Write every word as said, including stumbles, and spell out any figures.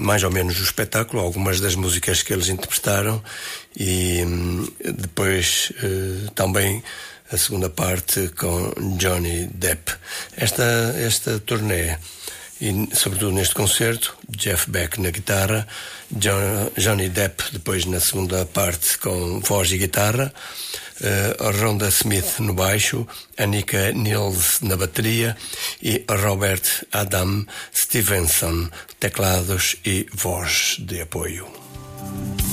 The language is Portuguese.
mais ou menos o espetáculo, algumas das músicas que eles interpretaram e depois também a segunda parte com Johnny Depp. Esta, esta turnê, e sobretudo neste concerto, Jeff Beck na guitarra, John, Johnny Depp depois na segunda parte com voz e guitarra, uh, Rhonda Smith no baixo, Annika Niels na bateria e Robert Adam Stevenson, teclados e voz de apoio.